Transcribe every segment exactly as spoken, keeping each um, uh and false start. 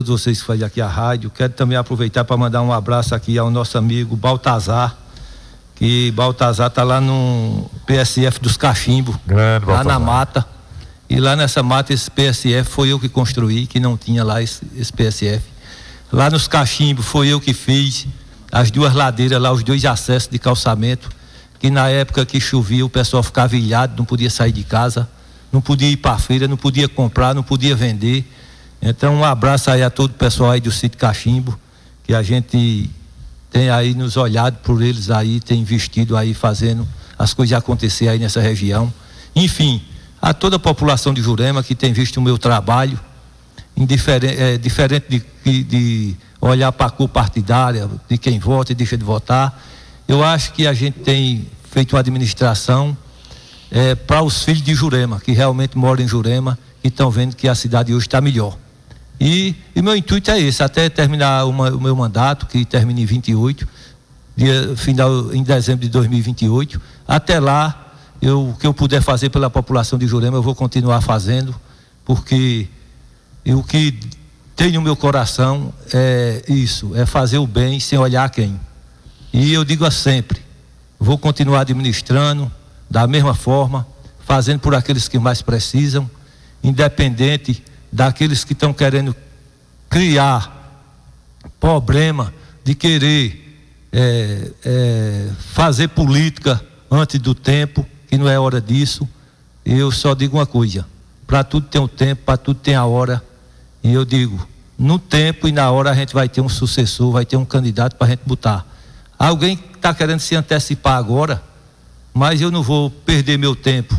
vocês que fazem aqui a rádio. Quero também aproveitar para mandar um abraço aqui ao nosso amigo Baltazar, que Baltazar está lá no P S F dos Cachimbos, Grande lá Baltazar. na mata. E lá nessa mata, esse P S F foi eu que construí, que não tinha lá esse, esse P S F. Lá nos Cachimbos foi eu que fiz as duas ladeiras lá, os dois acessos de calçamento, que na época que chovia o pessoal ficava ilhado, não podia sair de casa, não podia ir para a feira, não podia comprar, não podia vender. Então um abraço aí a todo o pessoal aí do sítio Cachimbo, que a gente tem aí nos olhado por eles aí, tem investido aí fazendo as coisas acontecer aí nessa região. Enfim, a toda a população de Jurema que tem visto o meu trabalho, indiferente, é, diferente de, de, de olhar para a cor partidária, de quem vota e deixa de votar. Eu acho que a gente tem feito uma administração é, para os filhos de Jurema, que realmente moram em Jurema e estão vendo que a cidade hoje está melhor. E, e meu intuito é esse, até terminar uma, o meu mandato, que termina em vinte e oito, dia, final, em dezembro de dois mil e vinte e oito. Até lá, eu, o que eu puder fazer pela população de Jurema, eu vou continuar fazendo, porque eu, o que tem no meu coração é isso, é fazer o bem sem olhar quem. E eu digo a sempre, vou continuar administrando da mesma forma, fazendo por aqueles que mais precisam, independente daqueles que estão querendo criar problema de querer é, é, fazer política antes do tempo, que não é hora disso. Eu só digo uma coisa, para tudo tem um tempo, para tudo tem a hora, e eu digo, no tempo e na hora a gente vai ter um sucessor, vai ter um candidato para a gente botar. Alguém está querendo se antecipar agora, mas eu não vou perder meu tempo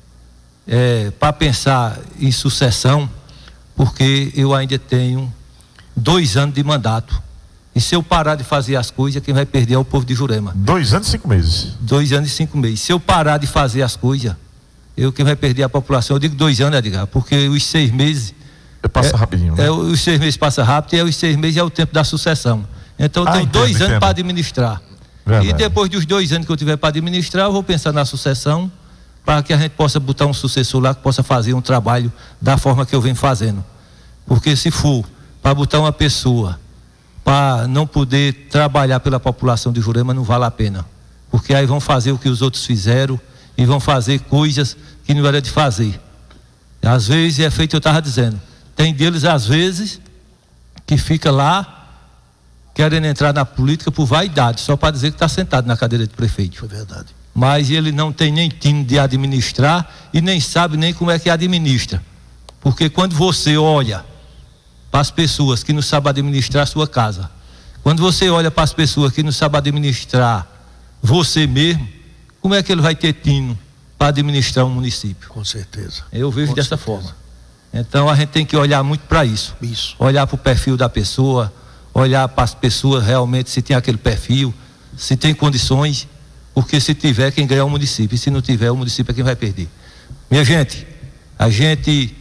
é, para pensar em sucessão, porque eu ainda tenho dois anos de mandato. E se eu parar de fazer as coisas, quem vai perder é o povo de Jurema. Dois anos e cinco meses. Dois anos e cinco meses. Se eu parar de fazer as coisas, eu quem vai perder é a população. Eu digo dois anos, Edgar, porque os seis meses... Passa é, rapidinho, né? É, os seis meses passa rápido e é, os seis meses é o tempo da sucessão. Então eu ah, tenho entendo, dois entendo. anos para administrar. Verdade. E depois dos dois anos que eu tiver para administrar, eu vou pensar na sucessão, para que a gente possa botar um sucessor lá que possa fazer um trabalho da forma que eu venho fazendo. Porque se for para botar uma pessoa para não poder trabalhar pela população de Jurema, não vale a pena. Porque aí vão fazer o que os outros fizeram e vão fazer coisas que não era de fazer. Às vezes é feito, eu estava dizendo, tem deles às vezes que fica lá querendo entrar na política por vaidade, só para dizer que está sentado na cadeira de prefeito. É verdade. Mas ele não tem nem tino de administrar e nem sabe nem como é que administra. Porque quando você olha para as pessoas que não sabem administrar a sua casa, quando você olha para as pessoas que não sabem administrar você mesmo, como é que ele vai ter tino para administrar um município? Com certeza. Eu vejo Com dessa certeza. forma. Então a gente tem que olhar muito para isso. Isso. Olhar para o perfil da pessoa, olhar para as pessoas realmente se tem aquele perfil, se tem condições, porque se tiver, quem ganha é o município, e se não tiver, o município é quem vai perder. Minha gente, a gente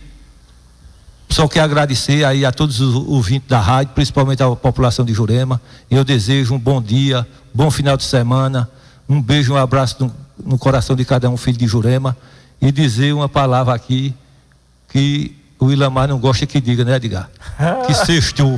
só quer agradecer aí a todos os ouvintes da rádio, principalmente a população de Jurema. Eu desejo um bom dia, bom final de semana, um beijo, um abraço no, no coração de cada um filho de Jurema, e dizer uma palavra aqui que o Ilamar não gosta que diga, né, Edgar? Que sextou.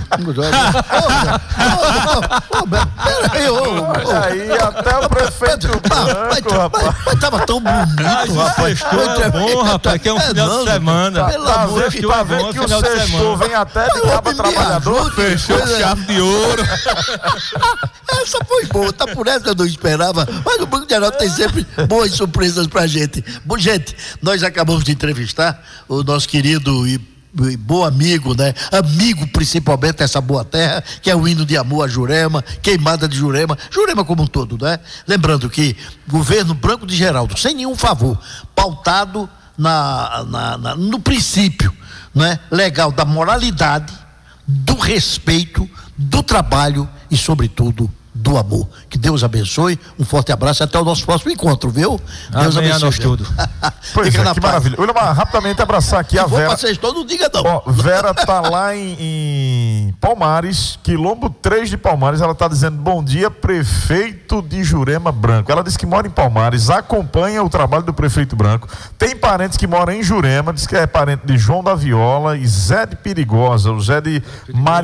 Aí até o prefeito branco, rapaz. Mas tava tão bonito, rapaz. Sextou é bom, rapaz, que é um final de semana. Pelo amor de Deus. Tá vendo que o sextou vem até de cabo trabalhador? Fechou chave de ouro. Essa foi boa, tá por essa eu não esperava, mas o Banco de Arauto tem sempre boas surpresas pra gente. Bom, gente, nós acabamos de entrevistar o nosso querido e, e bom amigo, né? Amigo principalmente dessa boa terra, que é o hino de amor a Jurema, queimada de Jurema, Jurema como um todo, né? Lembrando que governo Branco de Geraldo, sem nenhum favor, pautado na, na, na, no princípio, né? Legal da moralidade, do respeito, do trabalho e, sobretudo, do amor. Que Deus abençoe, um forte abraço, até o nosso próximo encontro, viu? Deus Amém abençoe. a nós tudo. Pois Fica é, na que paz. maravilha. Wilma, rapidamente abraçar aqui Se a for Vera. pra vocês todos, não diga não. Ó, Vera tá lá em, em Palmares, quilombo três de Palmares. Ela tá dizendo: bom dia, prefeito de Jurema Branco. Ela disse que mora em Palmares, acompanha o trabalho do prefeito Branco. Tem parentes que moram em Jurema, diz que é parente de João da Viola e Zé de Perigosa, o Zé de Mari